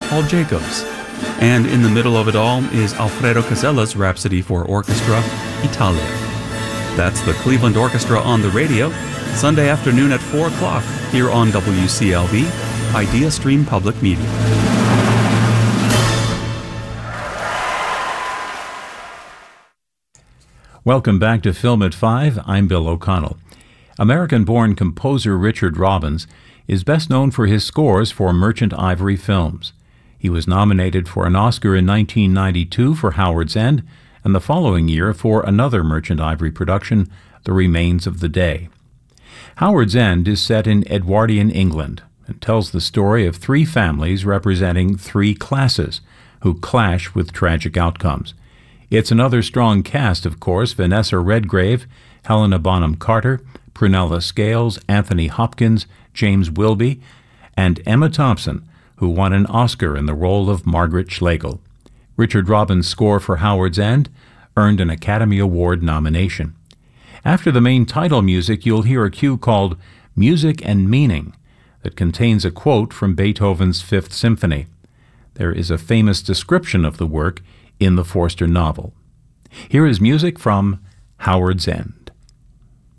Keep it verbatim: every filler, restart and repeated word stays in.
Paul Jacobs. And in the middle of it all is Alfredo Casella's Rhapsody for Orchestra, Italia. That's the Cleveland Orchestra on the radio, Sunday afternoon at four o'clock here on W C L V, Idea Stream Public Media. Welcome back to Film at Five. I'm Bill O'Connell. American-born composer Richard Robbins is best known for his scores for Merchant Ivory films. He was nominated for an Oscar in nineteen ninety-two for Howard's End, and the following year for another Merchant Ivory production, The Remains of the Day. Howard's End is set in Edwardian England and tells the story of three families representing three classes who clash with tragic outcomes. It's another strong cast, of course: Vanessa Redgrave, Helena Bonham Carter, Prunella Scales, Anthony Hopkins, James Wilby, and Emma Thompson, who won an Oscar in the role of Margaret Schlegel. Richard Robbins' score for Howard's End earned an Academy Award nomination. After the main title music, you'll hear a cue called Music and Meaning that contains a quote from Beethoven's Fifth Symphony. There is a famous description of the work in the Forster novel. Here is music from Howard's End.